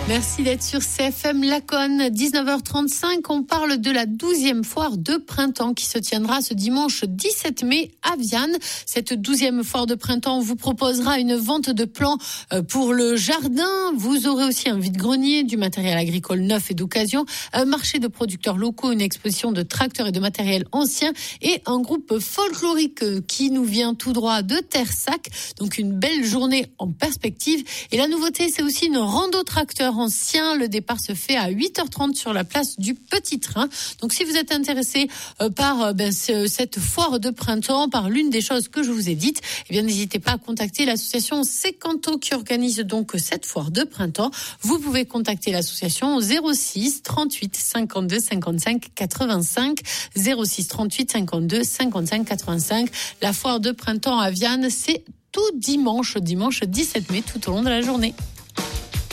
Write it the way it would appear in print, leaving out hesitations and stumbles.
Merci d'être sur CFM Laconne. 19h35, on parle de la 12e foire de printemps qui se tiendra ce dimanche 17 mai à Vianne. Cette 12e foire de printemps vous proposera une vente de plants pour le jardin. Vous aurez aussi un vide-grenier, du matériel agricole neuf et d'occasion, un marché de producteurs locaux, une exposition de tracteurs et de matériel ancien et un groupe folklorique qui nous vient tout droit de Tersac. Donc une belle journée en perspective. Et la nouveauté, c'est aussi une rando tracteur ancien. Le départ se fait à 8h30 sur la place du Petit Train. Donc si vous êtes intéressé par cette foire de printemps, par l'une des choses que je vous ai dites, eh bien n'hésitez pas à contacter l'association Secanto qui organise donc cette foire de printemps. Vous pouvez contacter l'association au 06 38 52 55 85 06 38 52 55 85. La foire de printemps à Vianne, c'est tout dimanche 17 mai, tout au long de la journée.